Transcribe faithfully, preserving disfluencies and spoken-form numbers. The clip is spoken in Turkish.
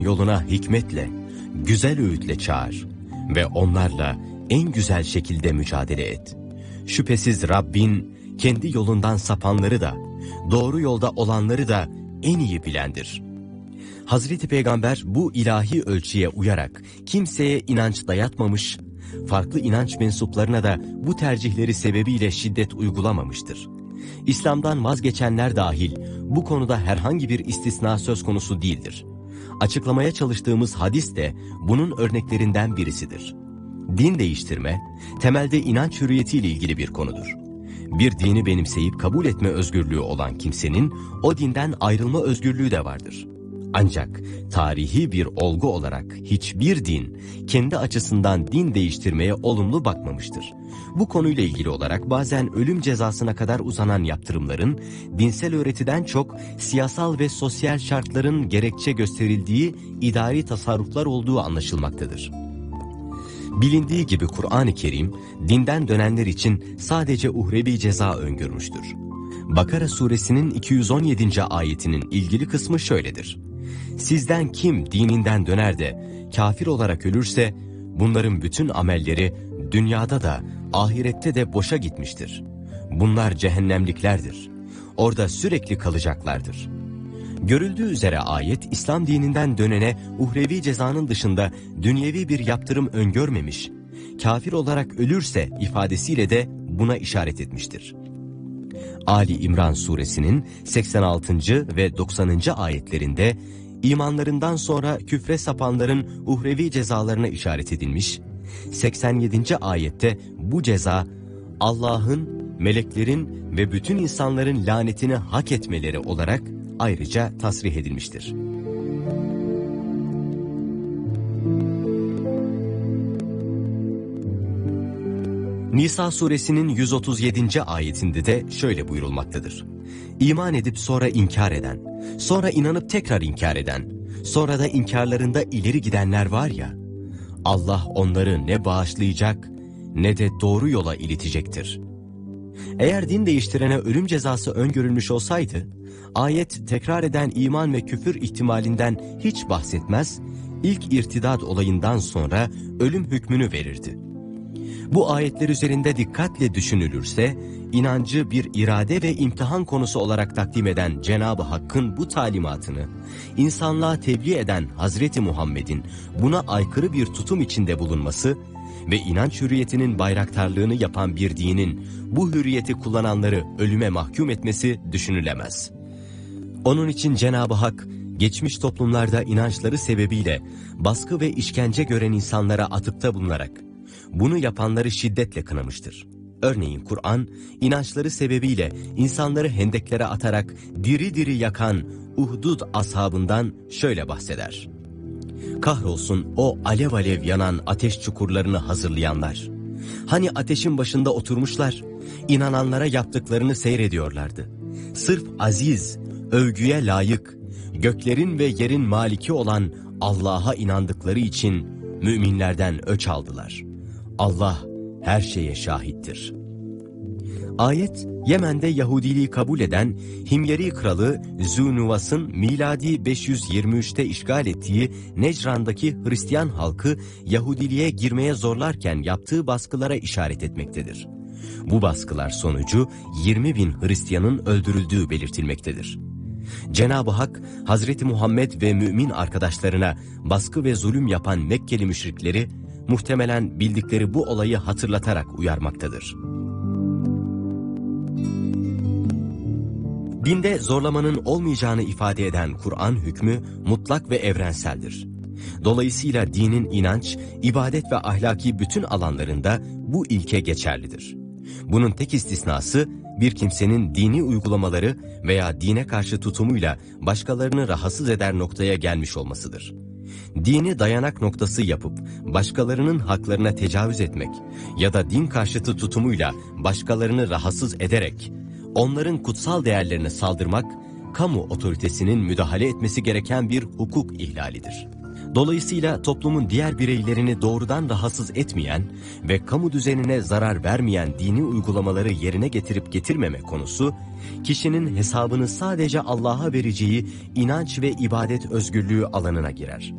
yoluna hikmetle, güzel öğütle çağır ve onlarla en güzel şekilde mücadele et. Şüphesiz Rabbin kendi yolundan sapanları da, doğru yolda olanları da en iyi bilendir. Hazreti Peygamber bu ilahi ölçüye uyarak kimseye inanç dayatmamış, farklı inanç mensuplarına da bu tercihleri sebebiyle şiddet uygulamamıştır. İslam'dan vazgeçenler dahil bu konuda herhangi bir istisna söz konusu değildir. Açıklamaya çalıştığımız hadis de bunun örneklerinden birisidir. Din değiştirme, temelde inanç hürriyetiyle ilgili bir konudur. Bir dini benimseyip kabul etme özgürlüğü olan kimsenin o dinden ayrılma özgürlüğü de vardır. Ancak tarihi bir olgu olarak hiçbir din kendi açısından din değiştirmeye olumlu bakmamıştır. Bu konuyla ilgili olarak bazen ölüm cezasına kadar uzanan yaptırımların dinsel öğretiden çok siyasal ve sosyal şartların gerekçe gösterildiği idari tasarruflar olduğu anlaşılmaktadır. Bilindiği gibi Kur'an-ı Kerim dinden dönenler için sadece uhrevi ceza öngörmüştür. Bakara suresinin iki yüz on yedinci ayetinin ilgili kısmı şöyledir. Sizden kim dininden döner de kafir olarak ölürse bunların bütün amelleri dünyada da ahirette de boşa gitmiştir. Bunlar cehennemliklerdir. Orada sürekli kalacaklardır. Görüldüğü üzere ayet İslam dininden dönene uhrevi cezanın dışında dünyevi bir yaptırım öngörmemiş, kafir olarak ölürse ifadesiyle de buna işaret etmiştir. Ali İmran suresinin seksen altıncı ve doksanıncı ayetlerinde imanlarından sonra küfre sapanların uhrevi cezalarına işaret edilmiş, seksen yedinci ayette bu ceza Allah'ın, meleklerin ve bütün insanların lanetini hak etmeleri olarak ayrıca tasrih edilmiştir. Nisa suresinin yüz otuz yedinci ayetinde de şöyle buyurulmaktadır. İman edip sonra inkar eden, sonra inanıp tekrar inkar eden, sonra da inkarlarında ileri gidenler var ya, Allah onları ne bağışlayacak ne de doğru yola iletecektir. Eğer din değiştirene ölüm cezası öngörülmüş olsaydı, ayet tekrar eden iman ve küfür ihtimalinden hiç bahsetmez, ilk irtidat olayından sonra ölüm hükmünü verirdi. Bu ayetler üzerinde dikkatle düşünülürse, inancı bir irade ve imtihan konusu olarak takdim eden Cenab-ı Hakk'ın bu talimatını, insanlığa tebliğ eden Hazreti Muhammed'in buna aykırı bir tutum içinde bulunması ve inanç hürriyetinin bayraktarlığını yapan bir dinin bu hürriyeti kullananları ölüme mahkum etmesi düşünülemez. Onun için Cenab-ı Hak, geçmiş toplumlarda inançları sebebiyle baskı ve işkence gören insanlara atıfta bulunarak, bunu yapanları şiddetle kınamıştır. Örneğin Kur'an, inançları sebebiyle insanları hendeklere atarak diri diri yakan Uhdud ashabından şöyle bahseder. Kahrolsun o alev alev yanan ateş çukurlarını hazırlayanlar. Hani ateşin başında oturmuşlar, inananlara yaptıklarını seyrediyorlardı. Sırf aziz, övgüye layık, göklerin ve yerin maliki olan Allah'a inandıkları için müminlerden öç aldılar. Allah her şeye şahittir. Ayet, Yemen'de Yahudiliği kabul eden Himyeri kralı Zûnuvas'ın miladi beş yüz yirmi üçte işgal ettiği Necran'daki Hristiyan halkı Yahudiliğe girmeye zorlarken yaptığı baskılara işaret etmektedir. Bu baskılar sonucu yirmi bin Hristiyanın öldürüldüğü belirtilmektedir. Cenab-ı Hak, Hazreti Muhammed ve mümin arkadaşlarına baskı ve zulüm yapan Mekkeli müşrikleri, muhtemelen bildikleri bu olayı hatırlatarak uyarmaktadır. Dinde zorlamanın olmayacağını ifade eden Kur'an hükmü mutlak ve evrenseldir. Dolayısıyla dinin inanç, ibadet ve ahlaki bütün alanlarında bu ilke geçerlidir. Bunun tek istisnası, bir kimsenin dini uygulamaları veya dine karşı tutumuyla başkalarını rahatsız eder noktaya gelmiş olmasıdır. Dini dayanak noktası yapıp başkalarının haklarına tecavüz etmek ya da din karşıtı tutumuyla başkalarını rahatsız ederek onların kutsal değerlerine saldırmak, kamu otoritesinin müdahale etmesi gereken bir hukuk ihlalidir. Dolayısıyla toplumun diğer bireylerini doğrudan rahatsız etmeyen ve kamu düzenine zarar vermeyen dini uygulamaları yerine getirip getirmeme konusu, kişinin hesabını sadece Allah'a vereceği inanç ve ibadet özgürlüğü alanına girer.